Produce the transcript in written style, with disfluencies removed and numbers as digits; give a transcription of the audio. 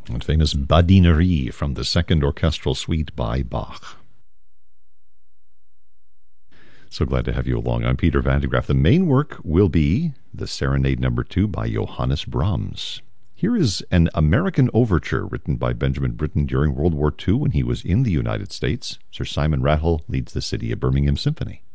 and famous Badinerie from the Second Orchestral Suite by Bach. So glad to have you along. I'm Peter Van de Graaff. The main work will be the Serenade No. 2 by Johannes Brahms. Here is an American overture written by Benjamin Britten during World War II when he was in the United States. Sir Simon Rattle leads the City of Birmingham Symphony.